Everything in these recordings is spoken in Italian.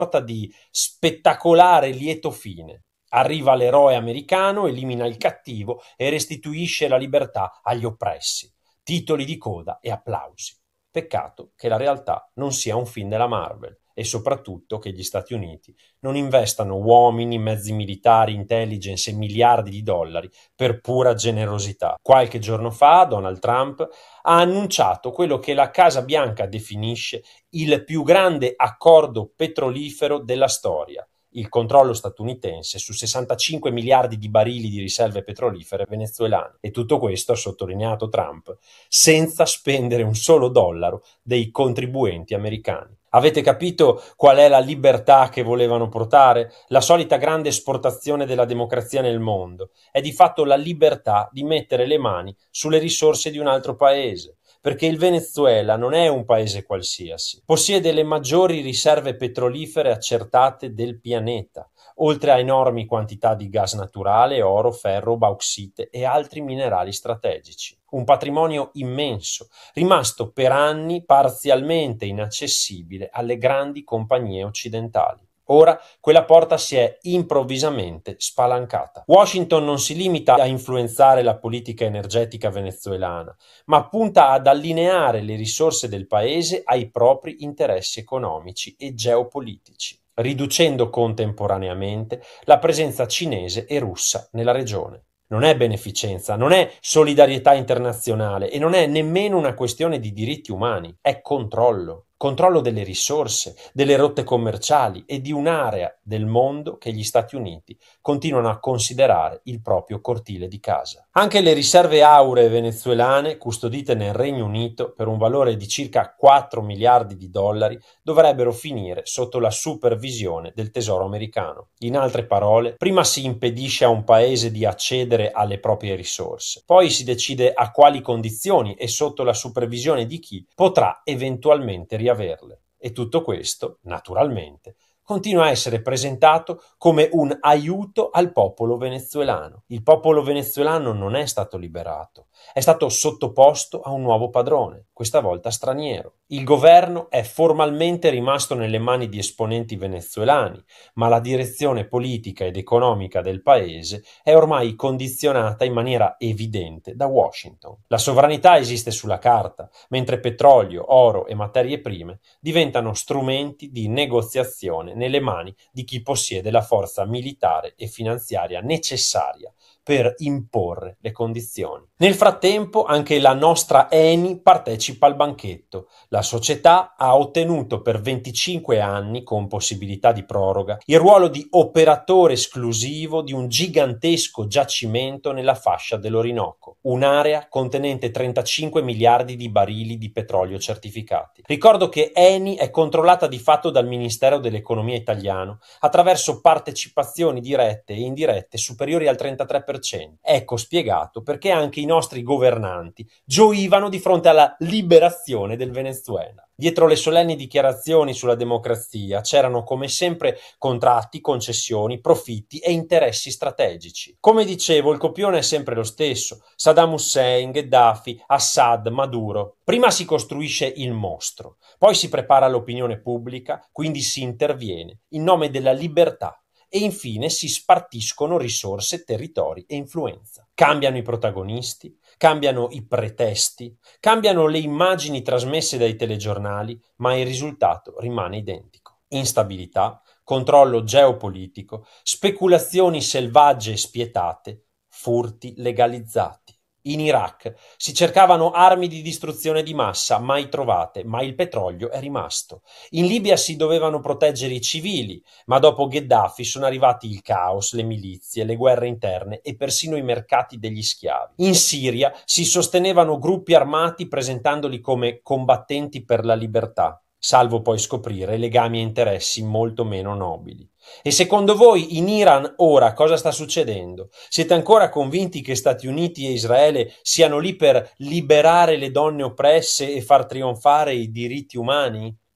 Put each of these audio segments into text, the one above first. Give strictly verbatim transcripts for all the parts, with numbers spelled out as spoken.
sorta di spettacolare lieto fine. Arriva l'eroe americano, elimina il cattivo e restituisce la libertà agli oppressi. Titoli di coda e applausi. Peccato che la realtà non sia un film della Marvel e soprattutto che gli Stati Uniti non investano uomini, mezzi militari, intelligence e miliardi di dollari per pura generosità. Qualche giorno fa Donald Trump ha annunciato quello che la Casa Bianca definisce il più grande accordo petrolifero della storia, il controllo statunitense su sessantacinque miliardi di barili di riserve petrolifere venezuelane. E tutto questo, ha sottolineato Trump, senza spendere un solo dollaro dei contribuenti americani. Avete capito qual è la libertà che volevano portare? La solita grande esportazione della democrazia nel mondo è di fatto la libertà di mettere le mani sulle risorse di un altro paese, perché il Venezuela non è un paese qualsiasi. Possiede le maggiori riserve petrolifere accertate del pianeta, oltre a enormi quantità di gas naturale, oro, ferro, bauxite e altri minerali strategici. Un patrimonio immenso, rimasto per anni parzialmente inaccessibile alle grandi compagnie occidentali. Ora quella porta si è improvvisamente spalancata. Washington non si limita a influenzare la politica energetica venezuelana, ma punta ad allineare le risorse del paese ai propri interessi economici e geopolitici, riducendo contemporaneamente la presenza cinese e russa nella regione. Non è beneficenza, non è solidarietà internazionale e non è nemmeno una questione di diritti umani, è controllo. Controllo delle risorse, delle rotte commerciali e di un'area del mondo che gli Stati Uniti continuano a considerare il proprio cortile di casa. Anche le riserve auree venezuelane, custodite nel Regno Unito per un valore di circa quattro miliardi di dollari, dovrebbero finire sotto la supervisione del Tesoro americano. In altre parole, prima si impedisce a un paese di accedere alle proprie risorse, poi si decide a quali condizioni e sotto la supervisione di chi potrà eventualmente riaverle. E tutto questo, naturalmente, continua a essere presentato come un aiuto al popolo venezuelano. Il popolo venezuelano non è stato liberato, è stato sottoposto a un nuovo padrone, questa volta straniero. Il governo è formalmente rimasto nelle mani di esponenti venezuelani, ma la direzione politica ed economica del paese è ormai condizionata in maniera evidente da Washington. La sovranità esiste sulla carta, mentre petrolio, oro e materie prime diventano strumenti di negoziazione nelle mani di chi possiede la forza militare e finanziaria necessaria per imporre le condizioni. Nel frattempo anche la nostra Eni partecipa al banchetto. La società ha ottenuto per venticinque anni, con possibilità di proroga, il ruolo di operatore esclusivo di un gigantesco giacimento nella fascia dell'Orinoco, un'area contenente trentacinque miliardi di barili di petrolio certificati. Ricordo che Eni è controllata di fatto dal Ministero dell'Economia italiano attraverso partecipazioni dirette e indirette superiori al trentatré per cento. Ecco spiegato perché anche i nostri governanti gioivano di fronte alla liberazione del Venezuela. Dietro le solenni dichiarazioni sulla democrazia c'erano come sempre contratti, concessioni, profitti e interessi strategici. Come dicevo, il copione è sempre lo stesso: Saddam Hussein, Gheddafi, Assad, Maduro. Prima si costruisce il mostro, poi si prepara l'opinione pubblica, quindi si interviene in nome della libertà e infine si spartiscono risorse, territori e influenza. Cambiano i protagonisti, cambiano i pretesti, cambiano le immagini trasmesse dai telegiornali, ma il risultato rimane identico. Instabilità, controllo geopolitico, speculazioni selvagge e spietate, furti legalizzati. In Iraq si cercavano armi di distruzione di massa, mai trovate, ma il petrolio è rimasto. In Libia si dovevano proteggere i civili, ma dopo Gheddafi sono arrivati il caos, le milizie, le guerre interne e persino i mercati degli schiavi. In Siria si sostenevano gruppi armati presentandoli come combattenti per la libertà, salvo poi scoprire legami e interessi molto meno nobili. E secondo voi in Iran ora cosa sta succedendo? Siete ancora convinti che Stati Uniti e Israele siano lì per liberare le donne oppresse e far trionfare i diritti umani?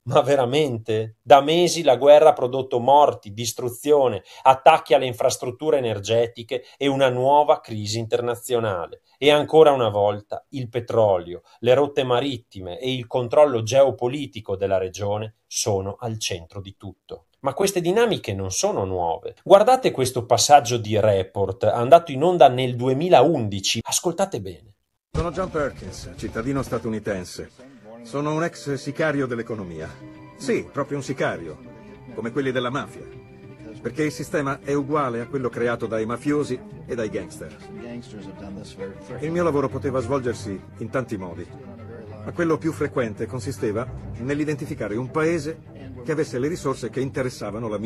Ma veramente? Da mesi la guerra ha prodotto morti, distruzione, attacchi alle infrastrutture energetiche e una nuova crisi internazionale. E ancora una volta il petrolio, le rotte marittime e il controllo geopolitico della regione sono al centro di tutto. Ma queste dinamiche non sono nuove. Guardate questo passaggio di Report, andato in onda nel duemilaundici. Ascoltate bene. Sono John Perkins, cittadino statunitense. Sono un ex sicario dell'economia. Sì, proprio un sicario, come quelli della mafia. Perché il sistema è uguale a quello creato dai mafiosi e dai gangster. Il mio lavoro poteva svolgersi in tanti modi, ma quello più frequente consisteva nell'identificare un paese che avesse le risorse che interessavano la mia